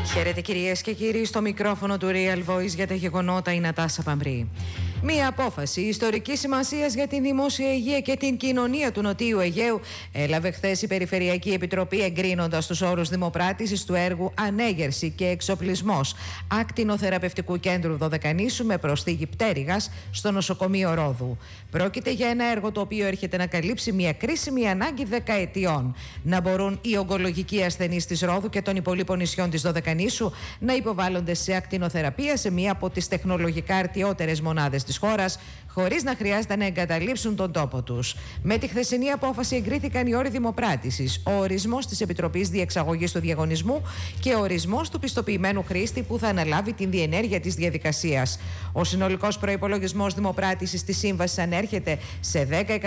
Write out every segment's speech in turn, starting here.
Χαίρετε κυρίες και κύριοι, στο μικρόφωνο του Real Voice για τα γεγονότα η Νατάσα Παμπρή. Μία απόφαση ιστορικής σημασίας για την δημόσια υγεία και την κοινωνία του Νοτίου Αιγαίου έλαβε χθες η Περιφερειακή Επιτροπή, εγκρίνοντας τους όρους δημοπράτησης του έργου Ανέγερση και Εξοπλισμός Ακτινοθεραπευτικού Κέντρου Δωδεκανήσου με προσθήκη πτέρυγας στο νοσοκομείο Ρόδου. Πρόκειται για ένα έργο το οποίο έρχεται να καλύψει μια κρίσιμη ανάγκη δεκαετιών. Να μπορούν οι ογκολογικοί ασθενείς της Ρόδου και των υπολείπων νησιών της Δωδεκανήσου να υποβάλλονται σε ακτινοθεραπεία σε μία από τις τεχνολογικά αρτιότερες μονάδες της χώρας, χωρίς να χρειάζεται να εγκαταλείψουν τον τόπο τους. Με τη χθεσινή απόφαση εγκρίθηκαν οι όροι δημοπράτησης, ο ορισμός της Επιτροπής Διεξαγωγής του Διαγωνισμού και ο ορισμός του πιστοποιημένου χρήστη που θα αναλάβει την διενέργεια της διαδικασίας. Ο συνολικός προϋπολογισμός δημοπράτησης της σύμβασης ανέρχεται σε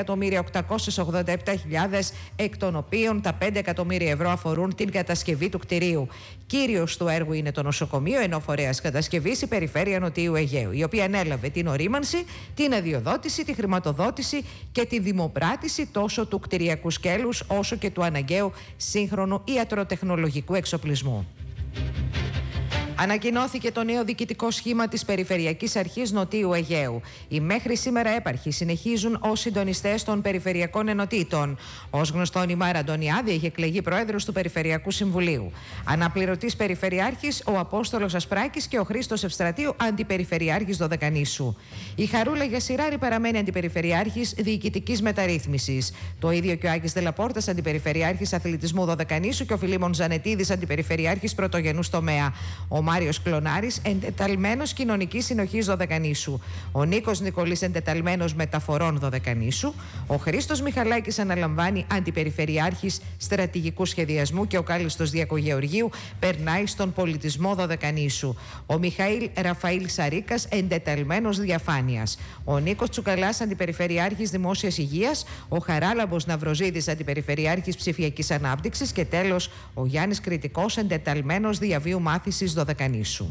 10.887.000, εκ των οποίων τα 5 εκατομμύρια ευρώ αφορούν την κατασκευή του κτηρίου. Κύριος του έργου είναι το νοσοκομείο, ενώ φορέας κατασκευής η Περιφέρεια Νοτιού Αιγαίου, η οποία ανέλαβε την ορίμανση, την αδειοδότηση, τη χρηματοδότηση και τη δημοπράτηση τόσο του κτηριακού σκέλους όσο και του αναγκαίου σύγχρονου ιατροτεχνολογικού εξοπλισμού. Ανακοινώθηκε το νέο διοικητικό σχήμα της Περιφερειακής Αρχής Νοτίου Αιγαίου. Οι μέχρι σήμερα έπαρχοι συνεχίζουν ως συντονιστές των Περιφερειακών Ενωτήτων. Ως γνωστόν, η Μάρα Αντωνιάδη έχει εκλεγεί πρόεδρος του Περιφερειακού Συμβουλίου. Αναπληρωτής Περιφερειάρχης ο Απόστολος Ασπράκης και ο Χρήστος Ευστρατείου Αντιπεριφερειάρχης Δωδεκανήσου. Η Χαρούλα Γιασιράρη παραμένει Αντιπεριφερειάρχης Διοικητικής Μεταρρύθμισης. Το ίδιο και ο Άκης Δελαπόρτας Αντιπεριφερειάρχης Αθλητισμού Δωδεκανήσου και ο Φιλίμων Ζανετίδης Αντιπεριφερειάρχης Πρωτογενούς Τομέα. Ο Μάριος Κλωνάρης, εντεταλμένος Κοινωνικής Συνοχής Δωδεκανήσου. Ο Νίκος Νικολής, εντεταλμένος Μεταφορών Δωδεκανήσου. Ο Χρήστος Μιχαλάκης αναλαμβάνει Αντιπεριφερειάρχης Στρατηγικού Σχεδιασμού και ο Κάλιστος Διακογεωργίου περνάει στον Πολιτισμό Δωδεκανήσου. Ο Μιχαήλ Ραφαήλ Σαρίκας, εντεταλμένος Διαφάνειας. Ο Νίκος Τσουκαλάς, Αντιπεριφερειάρχης Δημόσιας Υγείας. Ο Χαράλαμπος Ναυροζίδης, Αντιπεριφερειάρχης Ψηφιακής Ανάπτυξης. Και τέλος, ο Γιάννης Κρητικός, εντεταλμένος Διαβίου Μάθησης Δωδεκανήσου.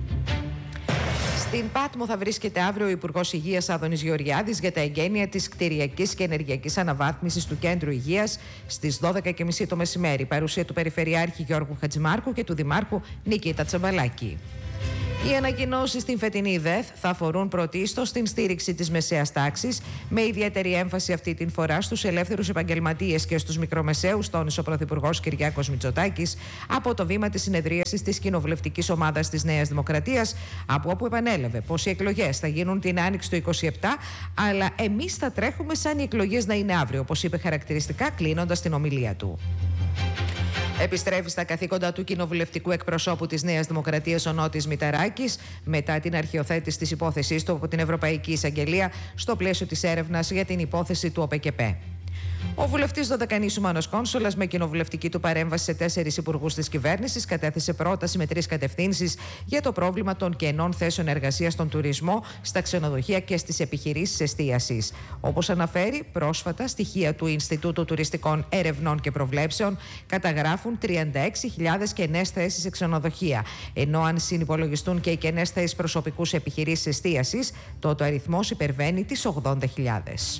Στην Πάτμο θα βρίσκεται αύριο ο Υπουργός Υγείας Άδωνης Γεωργιάδης για τα εγγένεια της κτηριακής και ενεργειακής αναβάθμισης του Κέντρου Υγείας στις 12:30 το μεσημέρι. Παρουσία του Περιφερειάρχη Γιώργου Χατζημάρκου και του Δημάρχου Νικήτα Τσαμπαλάκη. Οι ανακοινώσεις στην φετινή ΔΕΘ θα αφορούν πρωτίστως την στήριξη της μεσαίας τάξης, με ιδιαίτερη έμφαση αυτή την φορά στους ελεύθερους επαγγελματίες και στους μικρομεσαίους, τόνισε ο Πρωθυπουργός Κυριάκος Μητσοτάκης από το βήμα της συνεδρίασης της Κοινοβουλευτικής Ομάδας της Νέας Δημοκρατίας, από όπου επανέλαβε πως οι εκλογές θα γίνουν την Άνοιξη του 2027, αλλά εμείς θα τρέχουμε σαν οι εκλογές να είναι αύριο, όπως είπε χαρακτηριστικά κλείνοντας την ομιλία του. Επιστρέφει στα καθήκοντα του κοινοβουλευτικού εκπροσώπου της Νέας Δημοκρατίας ο Νότης Μηταράκης μετά την αρχιοθέτηση της υπόθεσής του από την Ευρωπαϊκή Εισαγγελία στο πλαίσιο της έρευνας για την υπόθεση του ΟΠΕΚΕΠΕ. Ο βουλευτής Δωδεκανήσου Μάνος Κόνσολας, με κοινοβουλευτική του παρέμβαση σε 4 υπουργούς της κυβέρνησης, κατέθεσε πρόταση με 3 κατευθύνσεις για το πρόβλημα των κενών θέσεων εργασίας στον τουρισμό, στα ξενοδοχεία και στις επιχειρήσεις εστίασης. Όπως αναφέρει, πρόσφατα στοιχεία του Ινστιτούτου Τουριστικών Ερευνών και Προβλέψεων καταγράφουν 36.000 κενές θέσεις σε ξενοδοχεία. Ενώ αν συνυπολογιστούν και οι κενές θέσεις προσωπικού σε επιχειρήσεις εστίασης, τότε ο αριθμός υπερβαίνει τις 80.000.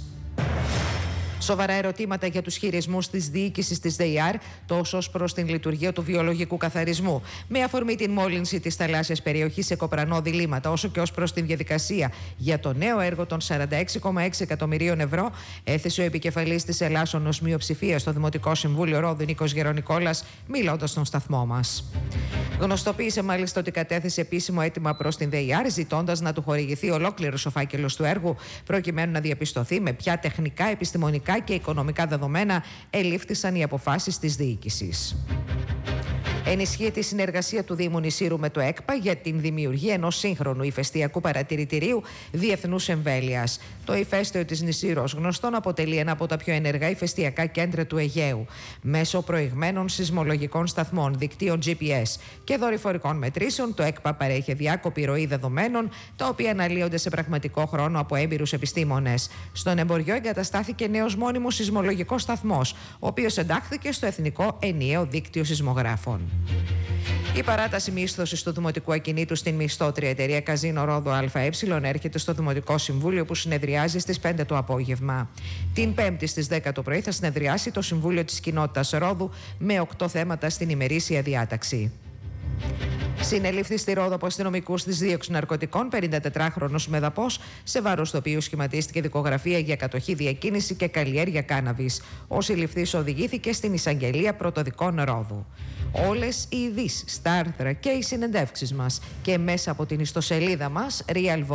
Σοβαρά ερωτήματα για τους χειρισμούς της διοίκησης της ΔΕΙΑΡ, τόσο ως προς την λειτουργία του βιολογικού καθαρισμού, με αφορμή την μόλυνση της θαλάσσιας περιοχής σε κοπρανό διλήμματα, όσο και ως προς την διαδικασία για το νέο έργο των 46,6 εκατομμυρίων ευρώ, έθεσε ο επικεφαλής της Ελλάσσον ως μειοψηφία στο Δημοτικό Συμβούλιο Ρόδου, Νίκος Γερονικόλας, μιλώντας στον σταθμό μας. Γνωστοποίησε μάλιστα ότι κατέθεσε επίσημο αίτημα προς την ΔΕΙΑΡ, ζητώντας να του χορηγηθεί ολόκληρος ο φάκελος του έργου, προκειμένου να διαπιστωθεί με ποια τεχνικά, επιστημονικά και οικονομικά δεδομένα ελήφθησαν οι αποφάσεις της διοίκησης. Ενισχύεται η συνεργασία του Δήμου Νησήρου με το ΕΚΠΑ για την δημιουργία ενός σύγχρονου ηφαιστειακού παρατηρητηρίου διεθνούς εμβέλειας. Το ηφαίστειο της Νησήρου, ως γνωστόν, αποτελεί ένα από τα πιο ενεργά ηφαιστειακά κέντρα του Αιγαίου. Μέσω προηγμένων σεισμολογικών σταθμών, δικτύων GPS και δορυφορικών μετρήσεων, το ΕΚΠΑ παρέχει αδιάκοπη ροή δεδομένων, τα οποία αναλύονται σε πραγματικό χρόνο από έμπειρους επιστήμονες. Στον Εμποριό εγκαταστάθηκε νέος μόνιμος σεισμολογικός σταθμός, ο οποίος εντάχθηκε στο Εθνικό Ενιαίο Δίκτυο Σεισμογράφων. Η παράταση μίσθωσης του Δημοτικού Ακινήτου στην μισθώτρια εταιρεία Καζίνο Ρόδο ΑΕ έρχεται στο Δημοτικό Συμβούλιο, που συνεδριάζει στις 5 το απόγευμα. Την Πέμπτη στις 10 το πρωί θα συνεδριάσει το Συμβούλιο της Κοινότητας Ρόδου με 8 θέματα στην ημερήσια διάταξη. Συνελήφθη στη Ρόδο από αστυνομικούς της δίωξης ναρκωτικών 54χρονος Μεδαπός, σε βάρος του οποίου σχηματίστηκε δικογραφία για κατοχή, διακίνηση και καλλιέργεια κάναβης. Ο συλληφθής οδηγήθηκε στην εισαγγελία πρωτοδικών Ρόδου. Όλες οι ειδήσεις στα άρθρα και οι συνεντεύξεις μας και μέσα από την ιστοσελίδα μας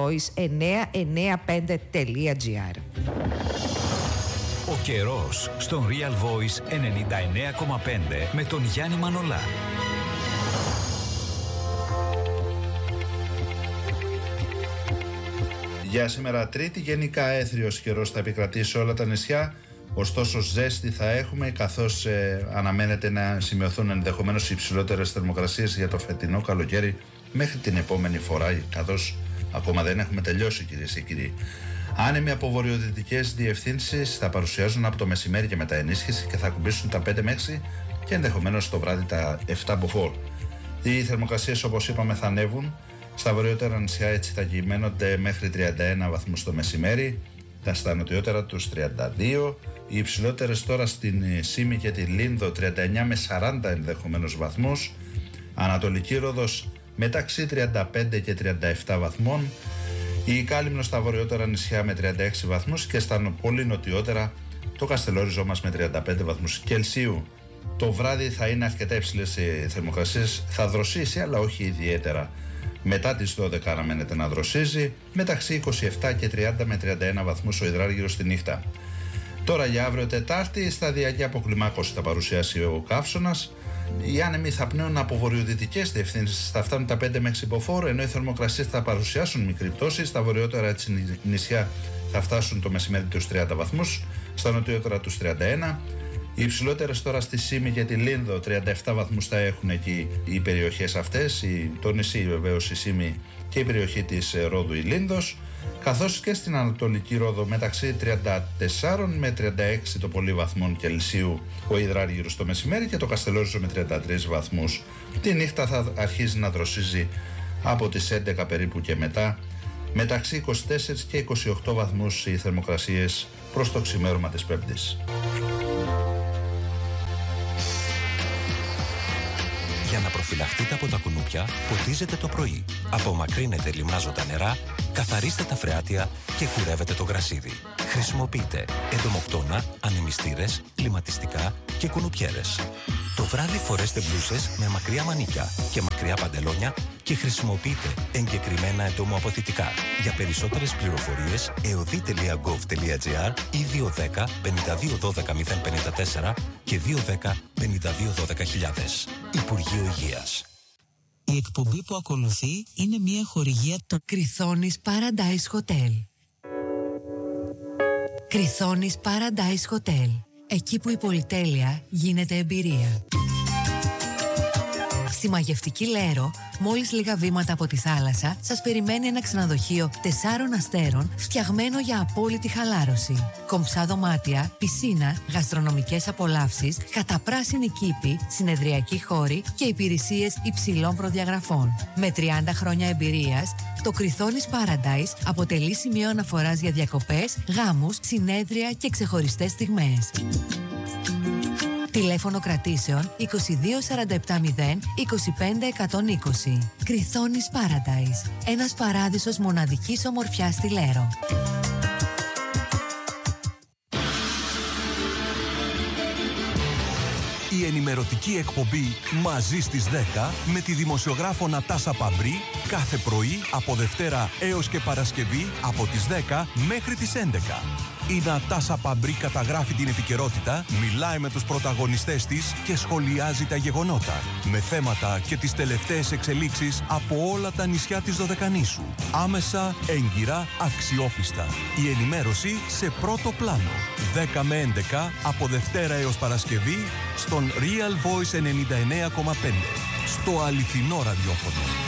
realvoice995.gr. Ο καιρός στον Real Voice 99,5 με τον Γιάννη Μανολά. Για σήμερα Τρίτη, γενικά έθριος καιρός θα επικρατήσει σε όλα τα νησιά, ωστόσο ζέστη θα έχουμε, καθώς αναμένεται να σημειωθούν ενδεχομένως υψηλότερες θερμοκρασίες για το φετινό καλοκαίρι μέχρι την επόμενη φορά, καθώς ακόμα δεν έχουμε τελειώσει, κυρίες και κύριοι. Άνεμοι από βορειοδυτικές διευθύνσεις θα παρουσιάζουν από το μεσημέρι και μετά ενίσχυση και θα ακουμπήσουν τα 5 με 6 και ενδεχομένως το βράδυ τα 7 μποφόρ. Οι θερμοκρασίες, όπως είπαμε, θα ανέβουν. Στα βορειότερα νησιά έτσι θα κυμαίνονται μέχρι 31 βαθμούς το μεσημέρι, στα νοτιότερα τους 32, οι υψηλότερες τώρα στην Σύμη και τη Λίνδο 39 με 40 ενδεχομένως βαθμούς, Ανατολική Ρόδος μεταξύ 35 και 37 βαθμών, η Κάλυμνο στα βορειότερα νησιά με 36 βαθμούς και στα πολύ νοτιότερα το Καστελόριζο μας με 35 βαθμούς Κελσίου. Το βράδυ θα είναι αρκετά υψηλές οι θερμοκρασίες, θα δροσίσει αλλά όχι ιδιαίτερα. Μετά τις 12 αναμένεται να δροσίζει, μεταξύ 27 και 30 με 31 βαθμούς ο υδράργυρος τη νύχτα. Τώρα για αύριο Τετάρτη, σταδιακή αποκλιμάκωση θα παρουσιάσει ο καύσωνας. Οι άνεμοι θα πνέουν από βορειοδυτικές διευθύνσεις, θα φτάνουν τα 5 με 6 μποφόρ, ενώ οι θερμοκρασίες θα παρουσιάσουν μικρή πτώση. Στα βορειότερα νησιά θα φτάσουν το μεσημέρι τους 30 βαθμούς, στα νοτιότερα τους 31. Οι υψηλότερες τώρα στη Σύμη και τη Λίνδο 37 βαθμούς θα έχουν εκεί οι περιοχές αυτές, το νησί βεβαίως η Σύμη και η περιοχή της Ρόδου η Λίνδος, καθώς και στην Ανατολική Ρόδο μεταξύ 34 με 36 το πολύ βαθμών Κελσίου ο υδράργυρος το μεσημέρι και το Καστελόριζο με 33 βαθμούς. Τη νύχτα θα αρχίζει να δροσίζει από τις 11 περίπου και μετά, μεταξύ 24 και 28 βαθμούς οι θερμοκρασίες προς το ξημέρωμα της Πέμπτης. Για να προφυλαχτείτε από τα κουνούπια, ποτίζετε το πρωί. Απομακρύνετε λιμνάζοντα νερά, καθαρίστε τα φρεάτια και κουρεύετε το γρασίδι. Χρησιμοποιείτε εντομοκτώνα, ανεμιστήρες, κλιματιστικά και κουνουπιέρες. Το βράδυ φορέστε μπλούσες με μακριά μανίκια και μακριά παντελόνια και χρησιμοποιείτε εγκεκριμένα εντομοαποθητικά. Για περισσότερες πληροφορίες, eodi.gov.gr ή 210 52 12 054 και 210 52 12 000. Υπουργείο Υγείας. Η εκπομπή που ακολουθεί είναι μια χορηγία των Κριθόνης Paradise Hotel. Κριθόνης Paradise Hotel. Εκεί που η πολυτέλεια γίνεται εμπειρία. Στη μαγευτική Λέρο, μόλις λίγα βήματα από τη θάλασσα, σας περιμένει ένα ξενοδοχείο 4 αστέρων φτιαγμένο για απόλυτη χαλάρωση. Κομψά δωμάτια, πισίνα, γαστρονομικές απολαύσεις, καταπράσινη κήπη, συνεδριακοί χώροι και υπηρεσίες υψηλών προδιαγραφών. Με 30 χρόνια εμπειρίας, το Κριθόνης Paradise αποτελεί σημείο αναφοράς για διακοπές, γάμους, συνέδρια και ξεχωριστές στιγμές. Τηλέφωνο κρατήσεων 22 47 0 25 120. Κριθόνης Paradise. Ένας παράδεισος μοναδικής ομορφιάς στη Λέρο. Η ενημερωτική εκπομπή «Μαζί στις 10» με τη δημοσιογράφο Νατάσα Παμπρή κάθε πρωί από Δευτέρα έως και Παρασκευή από τις 10 μέχρι τις 11. Η Νατάσα Παμπρή καταγράφει την επικαιρότητα, μιλάει με τους πρωταγωνιστές της και σχολιάζει τα γεγονότα, με θέματα και τις τελευταίες εξελίξεις από όλα τα νησιά της Δωδεκανήσου. Άμεσα, έγκυρα, αξιόπιστα. Η ενημέρωση σε πρώτο πλάνο. 10 με 11 από Δευτέρα έως Παρασκευή στον Real Voice 99,5. Στο αληθινό ραδιόφωνο.